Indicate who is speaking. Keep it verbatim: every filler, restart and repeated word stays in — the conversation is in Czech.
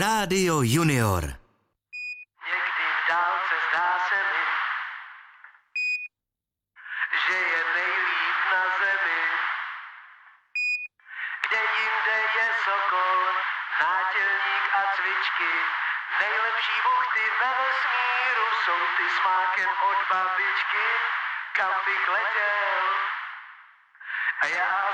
Speaker 1: Rádio Junior.
Speaker 2: Někdy v dálce zdá se mi, že je nejlíp na zemi. Kde jinde je sokol, nátělník a cvičky. Nejlepší buchty ve vesmíru jsou ty s mákem od babičky. Kam bych letěl? A já